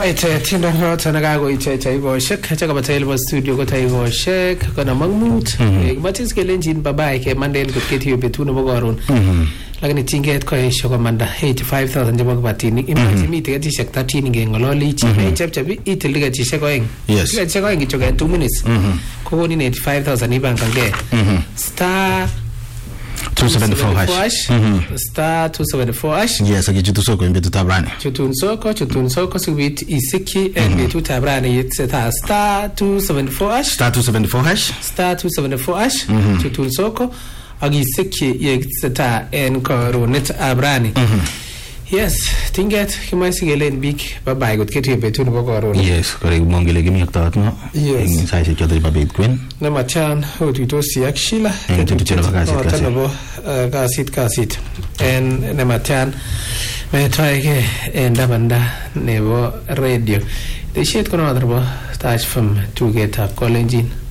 Right, tiendo noto nakakoite taiboshek chakaba tailbo studio ko taiboshek kana mangmut matis kelenjin babae ke manden ko ketiyo betu no bogoron lakini tinget ko esho komanda 85000 jebo batini imagine mi tiketishek 13 ngengololi chi chepchepi itil tiketishek oeng tiketishek oeng kichoke 2 minutes kokoni 85000 ibangange star 274 hash star 274 hash yes akichutu soko imbetu tabrani chutun soko subit isiki imbetu tabrani yetseta star 274 hash star 274 hash chutun soko agisiki yetseta en koronet abrani yes tinget kimasigelen big bye got ketiyo betu nebo koron yes kore mongele gimiaktat no yes saisi choto babet kwen na machan otuitosi ak Sheila nebo kasit en ne machan metoike en dabanda nebo radio deshet kono adrbo Tash FM tugetab Kolenjin